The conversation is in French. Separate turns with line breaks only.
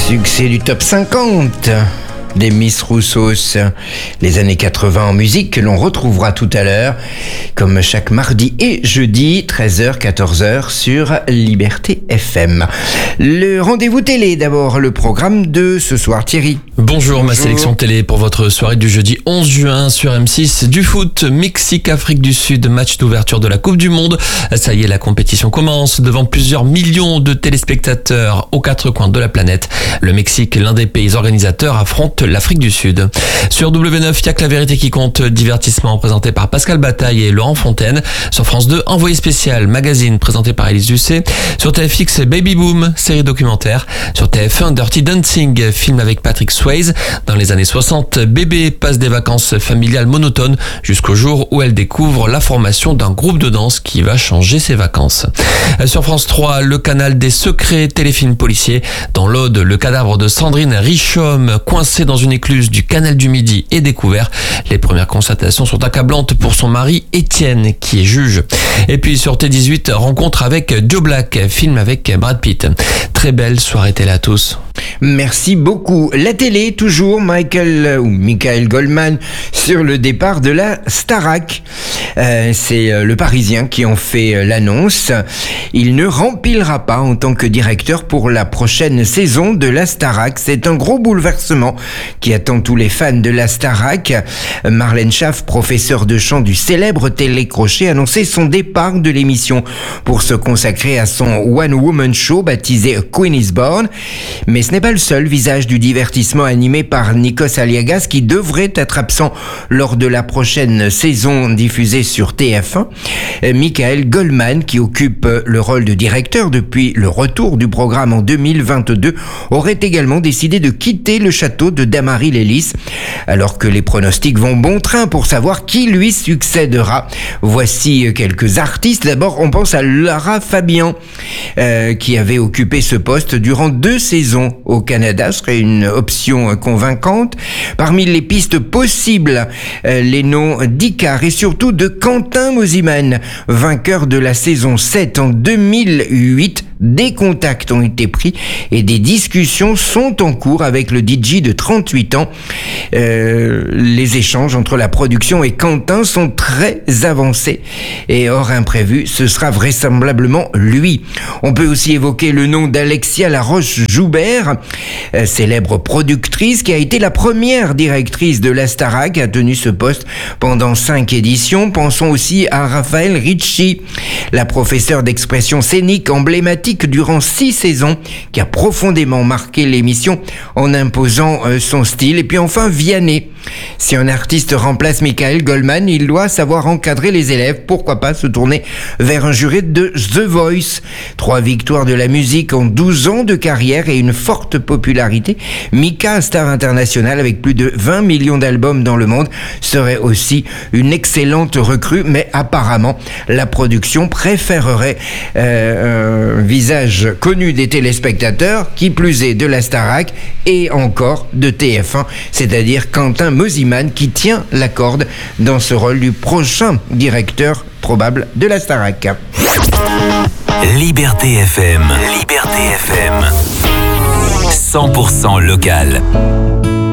Succès du top 50 des Miss Roussos, les années 80 en musique que l'on retrouvera tout à l'heure, comme chaque mardi et jeudi, 13h, 14h sur Liberté FM. Le rendez-vous télé d'abord, le programme de ce soir, Thierry.
Bonjour, ma sélection télé pour votre soirée du jeudi 11 juin sur M6. Du foot, Mexique-Afrique du Sud, match d'ouverture de la Coupe du Monde. Ça y est, la compétition commence devant plusieurs millions de téléspectateurs aux quatre coins de la planète. Le Mexique, l'un des pays organisateurs, affronte l'Afrique du Sud. Sur W9, il y a que la vérité qui compte, divertissement présenté par Pascal Bataille et Laurent Fontaine. Sur France 2, Envoyé spécial, magazine présenté par Élise Lucet. Sur TFX, Baby Boom, série documentaire. Sur TF1, Dirty Dancing, film avec Patrick Swayze. Dans les années 60, Bébé passe des vacances familiales monotones jusqu'au jour où elle découvre la formation d'un groupe de danse qui va changer ses vacances. Sur France 3, le canal des secrets, téléfilm policier. Dans l'Aude, le cadavre de Sandrine Richomme, coincé dans une écluse du canal du Midi, est découvert. Les premières constatations sont accablantes pour son mari Étienne, qui est juge. Et puis sur T18, rencontre avec Joe Black, film avec Brad Pitt. Très belle soirée télé à tous.
Merci beaucoup. La télé, toujours Michael Goldman sur le départ de la Starac. C'est le Parisien qui en fait l'annonce. Il ne remplira pas en tant que directeur pour la prochaine saison de la Starac. C'est un gros bouleversement qui attend tous les fans de la Starac. Marlène Schaff, professeure de chant du célèbre télécrochet, a annoncé son départ de l'émission pour se consacrer à son one-woman show baptisé A Queen is Born. Mais ce n'est pas le seul visage du divertissement animé par Nikos Aliagas qui devrait être absent lors de la prochaine saison diffusée sur TF1. Michael Goldman, qui occupe le rôle de directeur depuis le retour du programme en 2022, aurait également décidé de quitter le château de Damary-Lélis, alors que les pronostics vont bon train pour savoir qui lui succédera. Voici quelques artistes. D'abord, on pense à Lara Fabian, qui avait occupé ce poste durant 2 saisons au Canada. Ce serait une option convaincante. Parmi les pistes possibles, les noms d'Icar et surtout de Quentin Mosimann, vainqueur de la saison 7 en 2008. Des contacts ont été pris et des discussions sont en cours avec le DJ de 38 ans. Les échanges entre la production et Quentin sont très avancés et hors imprévu, ce sera vraisemblablement lui. On peut aussi évoquer le nom d'Alexia Laroche-Joubert, célèbre productrice qui a été la première directrice de la Starac, a tenu ce poste pendant 5 éditions. Pensons aussi à Raphaël Ricci, la professeure d'expression scénique emblématique durant 6 saisons, qui a profondément marqué l'émission en imposant son style. Et puis enfin, Vianney. Si un artiste remplace Michael Goldman, il doit savoir encadrer les élèves. Pourquoi pas se tourner vers un jury de The Voice. 3 victoires de la musique en 12 ans de carrière et une forte popularité. Mika, star internationale avec plus de 20 millions d'albums dans le monde, serait aussi une excellente recrue, mais apparemment, la production préférerait un visage connu des téléspectateurs, qui plus est de la Starac et encore de TF1, c'est-à-dire Quentin Mosimann, qui tient la corde dans ce rôle du prochain directeur probable de la Starac.
Liberté FM. Liberté FM. 100% local.